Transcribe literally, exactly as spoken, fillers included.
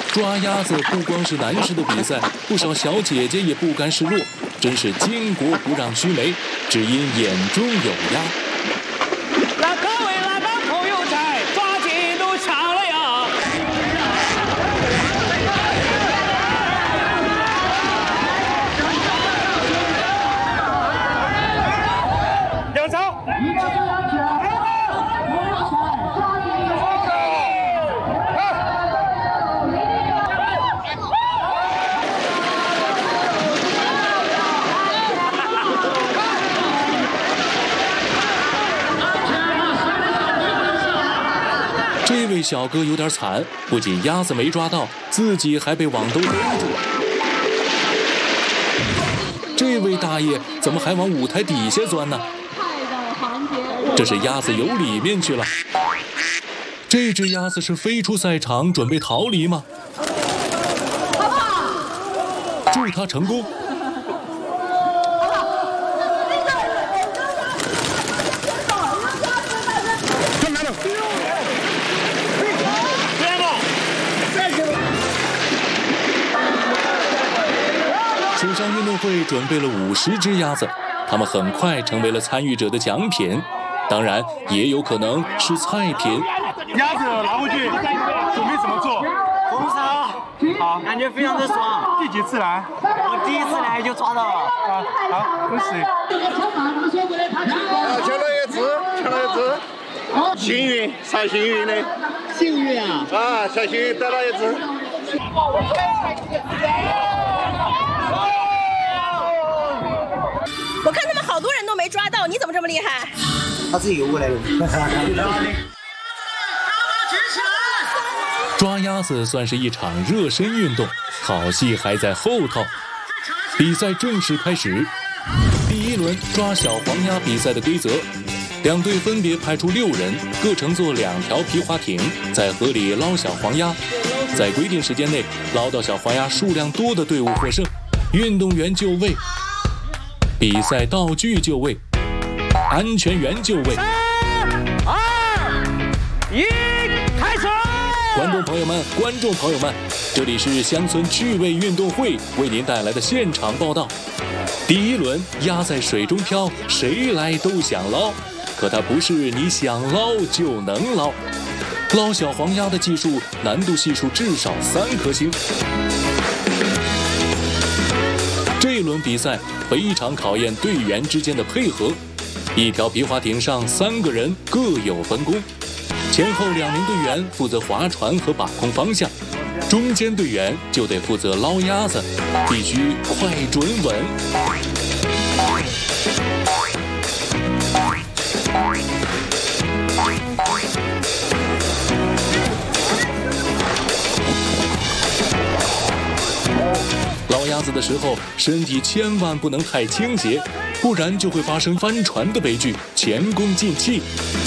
抓鸭子不光是男士的比赛，不少小姐姐也不甘示弱，真是巾帼不让须眉，只因眼中有鸭。 那各位来帮朋友仔，抓紧都抢了呀！两招。 这位小哥有点惨，不仅鸭子没抓到，自己还被网兜兜住。这位大爷怎么还往舞台底下钻呢？这是鸭子游里面去了。这只鸭子是飞出赛场准备逃离吗？祝他成功。水上运动会准备了五十只鸭子，它们很快成为了参与者的奖品，当然也有可能是菜品。 鸭子拿回去准备怎么做？ 红烧，好，感觉非常的爽。 第几次来？ 我第一次来就抓到了。 啊，好，恭喜！ 啊，抢到一只，抢到一只，幸运，超幸运的。 幸运啊！ 啊，超幸运得到一只。 我看他们好多人都没抓到，你怎么这么厉害？ 他自己游过来的。 抓鸭子算是一场热身运动，好戏还在后头。比赛正式开始，第一轮抓小黄鸭比赛的规则：两队分别派出六人，各乘坐两条皮划艇，在河里捞小黄鸭。在规定时间内捞到小黄鸭数量多的队伍获胜。运动员就位，比赛道具就位，安全员就位。 三、二、一，开始！ 观众朋友们，观众朋友们，这里是乡村趣味运动会为您带来的现场报道。第一轮，鸭在水中飘，谁来都想捞，可它不是你想捞就能捞。捞小黄鸭的技术难度系数至少三颗星。这一轮比赛非常考验队员之间的配合，一条皮划艇上三个人各有分工。前后两名队员负责划船和把控方向，中间队员就得负责捞鸭子，必须快准稳。捞鸭子的时候，身体千万不能太倾斜，不然就会发生翻船的悲剧，前功尽弃。